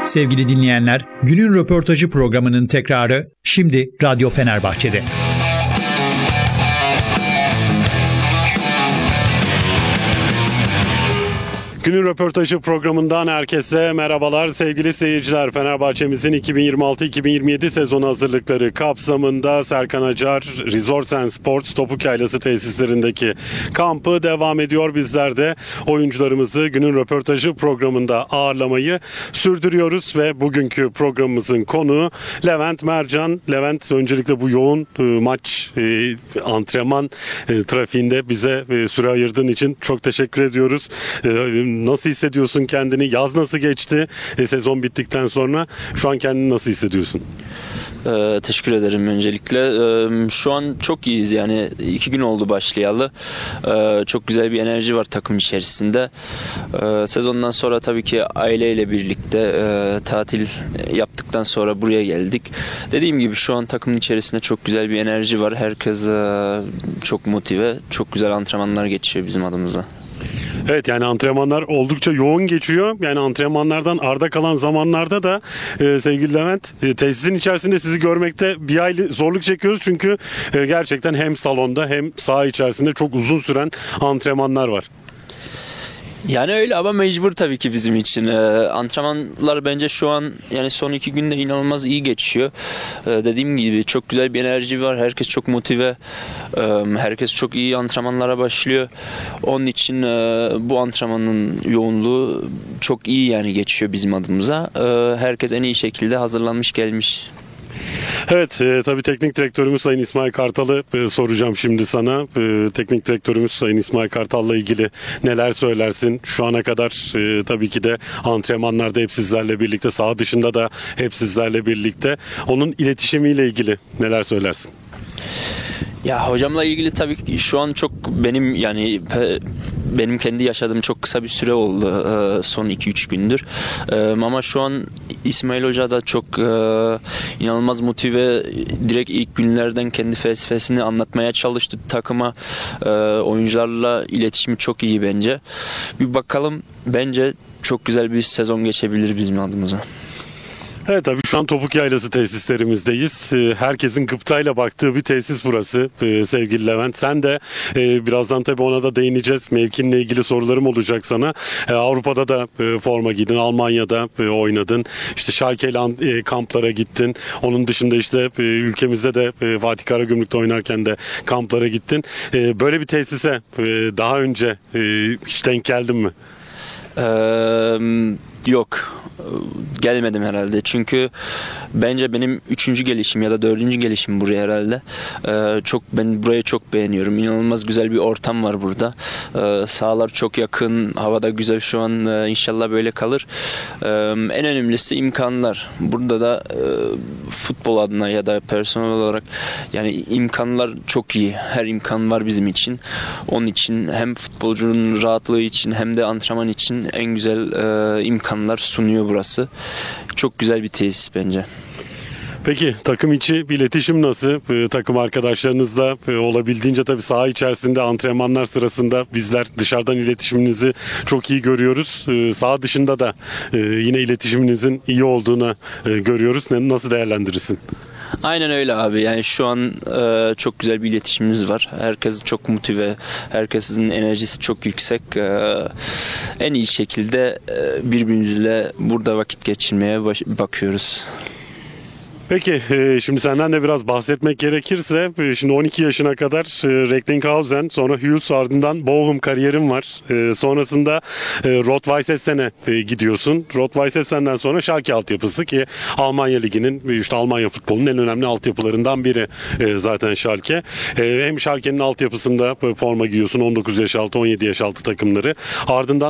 Sevgili dinleyenler, günün röportajı programının tekrarı şimdi Radyo Fenerbahçe'de. Günün röportajı programından herkese merhabalar sevgili seyirciler. Fenerbahçe'mizin 2026-2027 sezonu hazırlıkları kapsamında Serkan Acar Resort & Sports Topuk Yaylası tesislerindeki kampı devam ediyor. Bizler de oyuncularımızı günün röportajı programında ağırlamayı sürdürüyoruz ve bugünkü programımızın konuğu Levent Mercan. Levent, öncelikle bu yoğun maç antrenman trafiğinde bize süre ayırdığın için çok teşekkür ediyoruz. Nasıl hissediyorsun kendini? Yaz nasıl geçti? Sezon bittikten sonra şu an kendini nasıl hissediyorsun? Teşekkür ederim öncelikle. Şu an çok iyiyiz, yani 2 gün oldu başlayalı. Çok güzel bir enerji var takım içerisinde. Sezondan sonra tabii ki aileyle birlikte tatil yaptıktan sonra buraya geldik. Dediğim gibi şu an takımın içerisinde çok güzel bir enerji var. Herkes çok motive, çok güzel antrenmanlar geçiyor bizim adımıza. Evet, yani antrenmanlar oldukça yoğun geçiyor. Yani antrenmanlardan arda kalan zamanlarda da sevgili Levent, tesisin içerisinde sizi görmekte bir hayli zorluk çekiyoruz. Çünkü gerçekten hem salonda hem saha içerisinde çok uzun süren antrenmanlar var. Yani öyle ama mecbur tabii ki bizim için. Antrenmanlar bence şu an, yani son 2 günde inanılmaz iyi geçiyor. Dediğim gibi çok güzel bir enerji var. Herkes çok motive. Herkes çok iyi antrenmanlara başlıyor. Onun için bu antrenmanın yoğunluğu çok iyi yani geçiyor bizim adımıza. Herkes en iyi şekilde hazırlanmış gelmiş. Evet, tabii teknik direktörümüz Sayın İsmail Kartal'ı soracağım şimdi sana. Teknik direktörümüz Sayın İsmail Kartal'la ilgili neler söylersin? Şu ana kadar tabii ki de antrenmanlarda hep sizlerle birlikte, saha dışında da hep sizlerle birlikte. Onun iletişimiyle ilgili neler söylersin? Ya hocamla ilgili tabii ki şu an çok benim kendi yaşadığım çok kısa bir süre oldu son 2-3 gündür. Ama şu an İsmail Hoca da çok inanılmaz motive, direkt ilk günlerden kendi felsefesini anlatmaya çalıştı takıma. Oyuncularla iletişimi çok iyi bence. Bir bakalım, bence çok güzel bir sezon geçebilir bizim adımıza. Evet, tabii şu an Topuk Yaylası tesislerimizdeyiz. Herkesin gıptayla baktığı bir tesis burası sevgili Levent. Sen de birazdan tabii ona da değineceğiz. Mevkinle ilgili sorularım olacak sana. Avrupa'da da forma giydin, Almanya'da oynadın. İşte Schalke kamplara gittin. Onun dışında işte ülkemizde de Fatih Karagümrük'te oynarken de kamplara gittin. Böyle bir tesise daha önce hiç denk geldin mi? Yok. Gelmedim herhalde. Çünkü bence benim 3. gelişim ya da 4. gelişim buraya herhalde. Ben burayı çok beğeniyorum. İnanılmaz güzel bir ortam var burada. Sahalar çok yakın. Havada güzel şu an. İnşallah böyle kalır. En önemlisi imkanlar. Burada da futbol adına ya da personel olarak yani imkanlar çok iyi. Her imkan var bizim için. Onun için hem futbolcunun rahatlığı için hem de antrenman için en güzel imkanlar sunuyor burası. Çok güzel bir tesis bence. Peki takım içi bir iletişim nasıl? Takım arkadaşlarınızla olabildiğince tabii saha içerisinde antrenmanlar sırasında bizler dışarıdan iletişiminizi çok iyi görüyoruz. Saha dışında da yine iletişiminizin iyi olduğunu görüyoruz. Nasıl değerlendirirsin? Aynen öyle abi. Yani şu an çok güzel bir iletişimimiz var. Herkes çok motive. Herkesin enerjisi çok yüksek. En iyi şekilde birbirimizle burada vakit geçirmeye bakıyoruz. Peki şimdi senden de biraz bahsetmek gerekirse şimdi 12 yaşına kadar Recklinghausen, sonra Hüls, ardından Bochum kariyerin var. Sonrasında Rot-Weiss gidiyorsun. Rot-Weiss sonra Schalke altyapısı ki Almanya Ligi'nin, işte Almanya futbolunun en önemli altyapılarından biri zaten Schalke. Hem Schalke'nin altyapısında forma giyiyorsun, 19 yaş altı 17 yaş altı takımları. Ardından